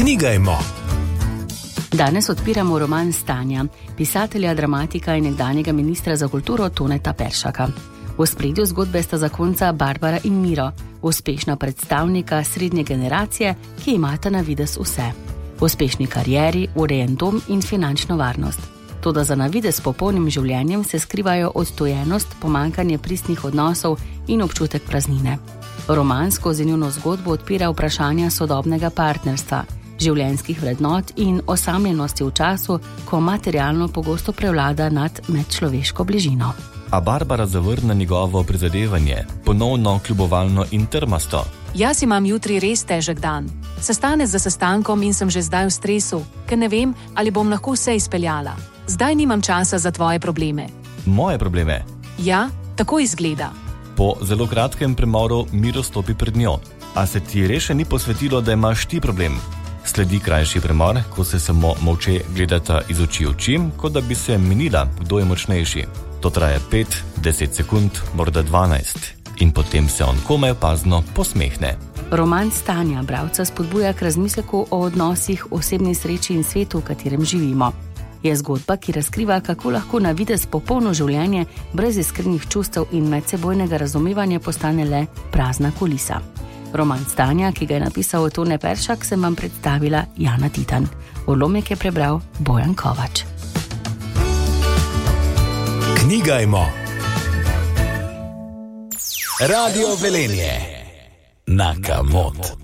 Knigajmo. Danes odpiramo roman Stanja, pisatelja, dramatika in nekdanjega ministra za kulturo Toneta Peršaka. V ospredju zgodbe sta zakonca Barbara in Miro, uspešna predstavnika srednje generacije, ki imata na videz vse. Uspešni karieri, urejen dom in finančno varnost. Toda za navidez popolnim življenjem se skrivajo odtujenost, pomanjkanje pristnih odnosov in občutek praznine. Roman skozi njuno zgodbo odpira vprašanja sodobnega partnerstva, življenjskih vrednot in osamljenosti v času, ko materialno pogosto prevlada nad medčloveško bližino. A Barbara zavrne njegovo prizadevanje, ponovno kljubovalno in trmasto. Jaz imam jutri res težek dan. Sestanek za sestankom in sem že zdaj v stresu, ker ne vem, ali bom lahko vse izpeljala. Zdaj nimam časa za tvoje probleme. Moje probleme? Ja, tako izgleda. Po zelo kratkem premoru Miro stopi pred njo. A se ti res še ni posvetilo, da imaš ti problem? Sledi krajši premor, ko se samo molče gledata iz oči v oči, kot da bi se menila, kdo je močnejši. To traja 5-10 sekund, morda 12. In potem se on komaj opazno posmehne. Roman Stanja bralca spodbuja k razmisleku o odnosih, osebni sreči in svetu, v katerem živimo. Je zgodba, ki razkriva, kako lahko na videz popolno življenje brez iskrenih čustev in medsebojnega razumevanja postane le prazna kulisa. Roman Stanja, ki ga je napisal Tone Peršak, sem vam predstavila Jana Titan. Odlomek je prebral Bojan Kovač. Knigajmo. Radio Velenje. Na Kamot.